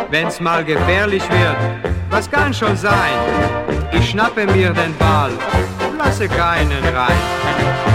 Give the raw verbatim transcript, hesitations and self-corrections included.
Wenn's mal gefährlich wird, was kann schon sein? Ich schnappe mir den Ball, lasse keinen rein.